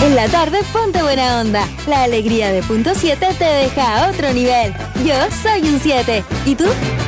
En la tarde ponte buena onda. La alegría de punto 7 te deja a otro nivel. Yo soy un 7. ¿Y tú?